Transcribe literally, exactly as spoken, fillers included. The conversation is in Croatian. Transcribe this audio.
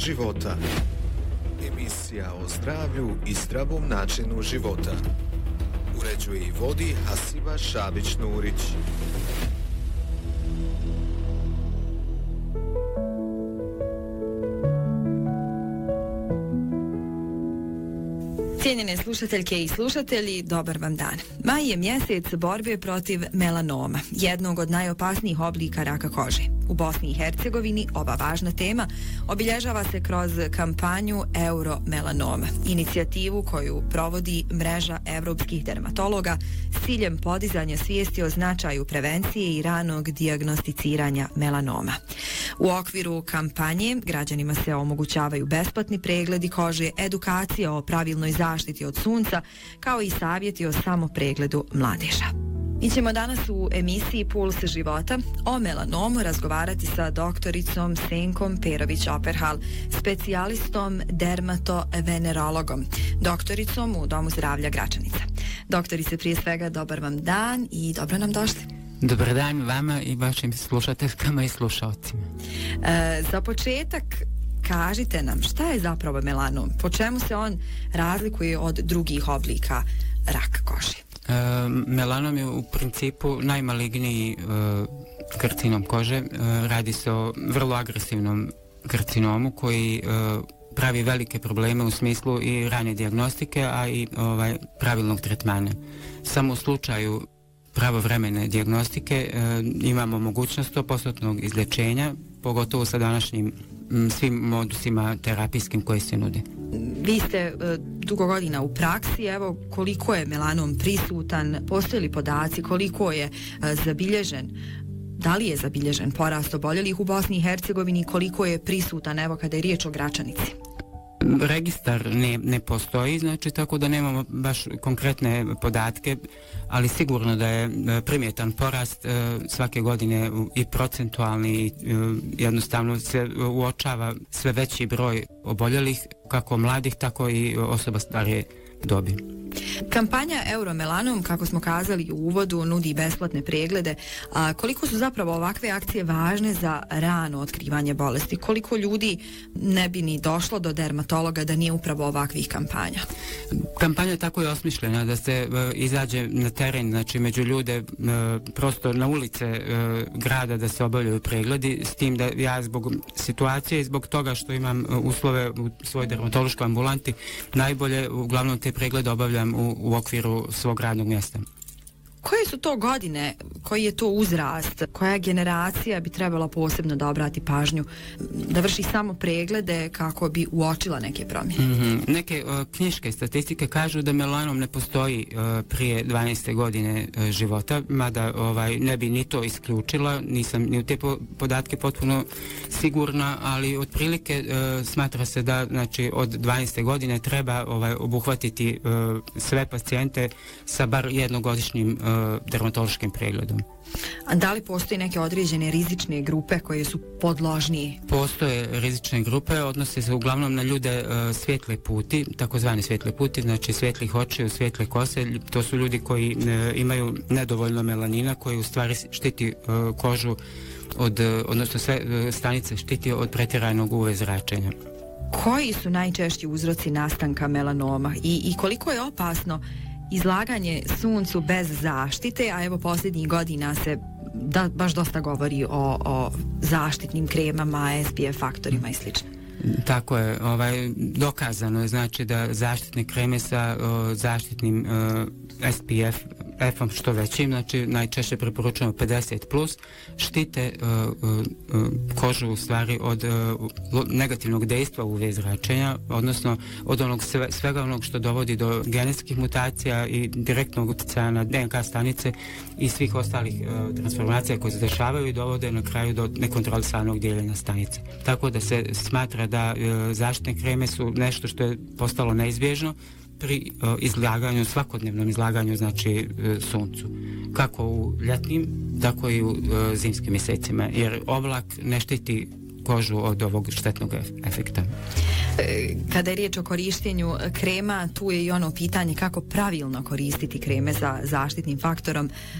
života. Emisija o zdravlju i zdravom načinu života. Uređuje i vodi Hasiba Šabić-Nurić. Cijenjene slušateljke i slušatelji, dobar vam dan. Maj je mjesec borbe protiv melanoma, jednog od najopasnijih oblika raka kože. U Bosni i Hercegovini ova važna tema obilježava se kroz kampanju Euromelanoma, inicijativu koju provodi mreža evropskih dermatologa s ciljem podizanja svijesti o značaju prevencije i ranog dijagnosticiranja melanoma. U okviru kampanje građanima se omogućavaju besplatni pregledi kože, edukacija o pravilnoj zaštiti od sunca, kao i savjeti o samopregledu mladeža. Mi ćemo danas u emisiji Puls života o melanomu razgovarati sa doktoricom Senkom Perović-Operhal, specijalistom dermatovenerologom, doktoricom u Domu zdravlja Gračanica. Doktorice, prije svega dobar vam dan i dobro nam došli. Dobar dan vama i vašim slušateljkama i slušalcima. E, za početak kažite nam šta je zapravo melanom, po čemu se on razlikuje od drugih oblika raka kože? E, melanom je u principu najmaligniji e, karcinom kože. E, radi se o vrlo agresivnom karcinomu koji e, pravi velike probleme u smislu i rane dijagnostike, a i ovaj, pravilnog tretmana. Samo u slučaju pravovremene dijagnostike e, imamo mogućnost sto posto izlječenja, pogotovo sa današnjim m, svim modusima terapijskim koji se nude. Vi ste e, dugo godina u praksi, evo koliko je melanom prisutan, postoje li podaci, koliko je e, zabilježen, da li je zabilježen porast oboljelih u Bosni i Hercegovini, koliko je prisutan, evo kada je riječ o Gračanici? Registar ne, ne postoji, znači tako da nemamo baš konkretne podatke, ali sigurno da je primjetan porast e, svake godine i procentualni i e, jednostavno se uočava sve veći broj oboljelih, kako mladih, tako i osoba starije dobi. Kampanja Euromelanom, kako smo kazali u uvodu, nudi besplatne preglede. A koliko su zapravo ovakve akcije važne za rano otkrivanje bolesti? Koliko ljudi ne bi ni došlo do dermatologa da nije upravo ovakvih kampanja? Kampanja tako je osmišljena da se e, izađe na teren, znači među ljude, e, prosto na ulice e, grada da se obavljaju pregledi, s tim da ja zbog situacije i zbog toga što imam uslove u svojoj dermatološkoj ambulanti, najbolje uglavnom te preglede obavljam u, u okviru svog radnog mjesta. Koje su to godine, koji je to uzrast, koja generacija bi trebala posebno da obrati pažnju, da vrši samo preglede kako bi uočila neke promjene? Mm-hmm. Neke uh, knjiške statistike kažu da melanom ne postoji uh, prije dvanaeste godine uh, života, mada ovaj, ne bi ni to isključila, nisam ni u te po- podatke potpuno sigurna, ali otprilike uh, smatra se da znači, od dvanaeste godine treba ovaj, obuhvatiti uh, sve pacijente sa bar jednogodišnjim uh, dermatološkim pregledom. A da li postoji neke određene rizične grupe koje su podložnije? Postoje rizične grupe, odnose se uglavnom na ljude uh, svijetle puti, takozvane svijetle puti, znači svjetlih očiju, svijetle kose. To su ljudi koji uh, imaju nedovoljno melanina, koji u stvari štiti uh, kožu od, uh, odnosno sve uh, stanice štiti od pretjeranog U V zračenja. Koji su najčešći uzroci nastanka melanoma i, i koliko je opasno izlaganje suncu bez zaštite, a evo posljednjih godina se da, baš dosta govori o, o zaštitnim kremama, S P F faktorima i slično. Tako je, ovaj, dokazano je znači da zaštitne kreme sa o, zaštitnim o, S P F F-om što većim, znači najčešće preporučujemo pedeset plus, štite o, o, o, kožu u stvari od o, negativnog dejstva U V zračenja, odnosno od onog sve, svega onog što dovodi do genetskih mutacija i direktnog utjecaja na D N K stanice i svih ostalih o, transformacija koje se dešavaju i dovode na kraju do nekontrolisanog dijeljenja stanice. Tako da se smatra da e, zaštitne kreme su nešto što je postalo neizbježno pri o, izlaganju, svakodnevnom izlaganju, znači e, suncu. Kako u ljetnim, tako i u e, zimskim mjesecima, jer oblak ne štiti kožu od ovog štetnog efekta. Kada je riječ o korištenju krema, tu je i ono pitanje kako pravilno koristiti kreme za zaštitnim faktorom